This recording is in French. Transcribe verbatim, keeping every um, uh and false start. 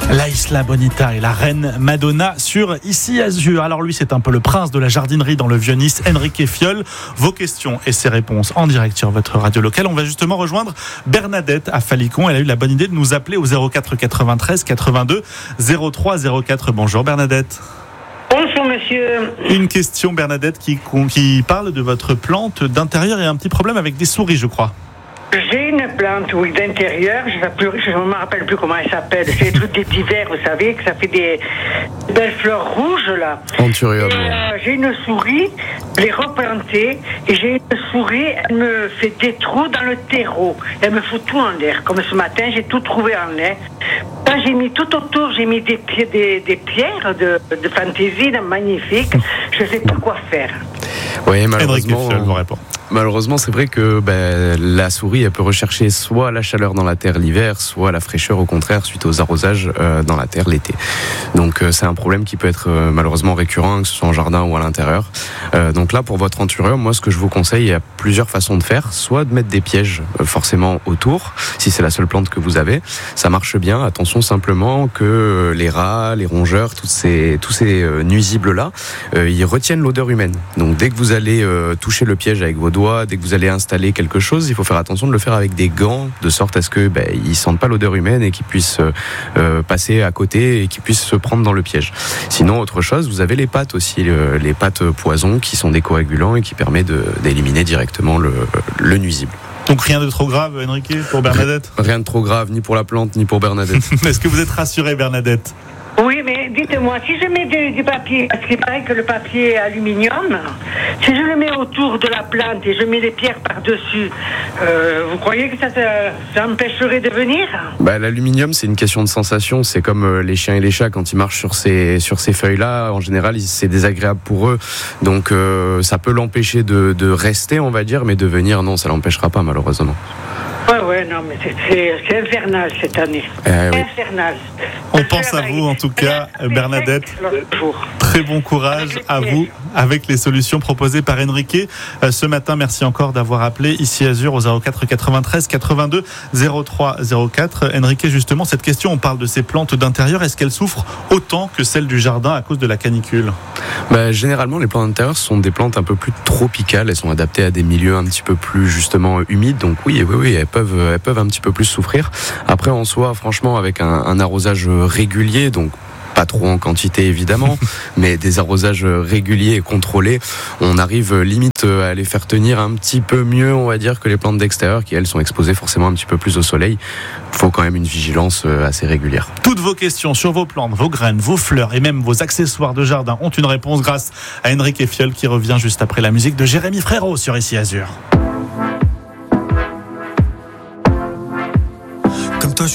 La Isla Bonita et la reine Madonna sur Ici Azur. Alors lui, c'est un peu le prince de la jardinerie dans le Vieux-Nice, Enrique Fiol. Vos questions et ses réponses en direct sur votre radio locale. On va justement rejoindre Bernadette à Falicon. Elle a eu la bonne idée de nous appeler au zéro quatre quatre-vingt-treize quatre-vingt-deux zéro trois zéro quatre. Bonjour Bernadette. Bonjour monsieur. Une question Bernadette qui, qui parle de votre plante d'intérieur et un petit problème avec des souris, je crois. J'ai une plante, oui, d'intérieur, je ne me rappelle plus comment elle s'appelle. C'est des trucs d'hiver, vous savez, que ça fait des belles fleurs rouges, là. Anthurium. Et, euh, j'ai une souris, je l'ai replantée, et j'ai une souris, elle me fait des trous dans le terreau. Elle me fout tout en l'air. Comme ce matin, j'ai tout trouvé en l'air. Là, j'ai mis tout autour, j'ai mis des, des, des pierres de, de fantaisie, magnifiques. Je ne sais pas quoi faire. Oui, malheureusement. Enrique Fiol vous répond. Malheureusement, c'est vrai que ben, la souris, elle peut rechercher soit la chaleur dans la terre l'hiver, soit la fraîcheur au contraire suite aux arrosages euh, dans la terre l'été. Donc euh, c'est un problème qui peut être euh, malheureusement récurrent, que ce soit en jardin ou à l'intérieur. Euh, donc là, pour votre anthurium, moi ce que je vous conseille, il y a plusieurs façons de faire. Soit de mettre des pièges euh, forcément autour, si c'est la seule plante que vous avez. Ça marche bien. Attention simplement que euh, les rats, les rongeurs, tous ces, tous ces euh, nuisibles-là, euh, ils retiennent l'odeur humaine. Donc dès que vous allez euh, toucher le piège avec vos doigts, dès que vous allez installer quelque chose, il faut faire attention de le faire avec des gants, de sorte à ce que ben, ils sentent pas l'odeur humaine et qu'ils puissent euh, passer à côté et qu'ils puissent se prendre dans le piège. Sinon, autre chose, vous avez les pâtes aussi, le, les pâtes poison qui sont des coagulants et qui permettent de, d'éliminer directement le, le nuisible. Donc rien de trop grave, Enrique, pour Bernadette ? Rien de trop grave, ni pour la plante, ni pour Bernadette. Est-ce que vous êtes rassurée, Bernadette ? Oui, mais dites-moi, si je mets du, du papier, parce qu'il paraît que le papier aluminium, si je le mets autour de la plante et je mets les pierres par-dessus, euh, vous croyez que ça, ça, ça empêcherait de venir ? Bah, l'aluminium, c'est une question de sensation. C'est comme euh, les chiens et les chats, quand ils marchent sur ces, sur ces feuilles-là, en général, c'est désagréable pour eux. Donc, euh, ça peut l'empêcher de, de rester, on va dire, mais de venir, non, ça l'empêchera pas, malheureusement. Ouais, ouais, non, mais c'est, c'est, c'est infernal cette année. Euh, oui. Infernal. On pense à vous, en tout cas, Bernadette. Très bon courage à vous avec les solutions proposées par Enrique. Ce matin, merci encore d'avoir appelé Ici Azur au zéro quatre quatre-vingt-treize quatre-vingt-deux zéro trois zéro quatre. Enrique, justement, cette question, on parle de ces plantes d'intérieur. Est-ce qu'elles souffrent autant que celles du jardin à cause de la canicule ? Bah, généralement, les plantes d'intérieur sont des plantes un peu plus tropicales. Elles sont adaptées à des milieux un petit peu plus, justement, humides. Donc oui, oui, oui, elles peuvent, elles peuvent un petit peu plus souffrir. Après, en soi, franchement, avec un, un arrosage régulier, donc pas trop en quantité évidemment, mais des arrosages réguliers et contrôlés, on arrive limite à les faire tenir un petit peu mieux, on va dire, que les plantes d'extérieur qui, elles, sont exposées forcément un petit peu plus au soleil. Il faut quand même une vigilance assez régulière. Toutes vos questions sur vos plantes, vos graines, vos fleurs et même vos accessoires de jardin ont une réponse grâce à Enrique Fiol qui revient juste après la musique de Jérémy Frérot sur Ici Azur.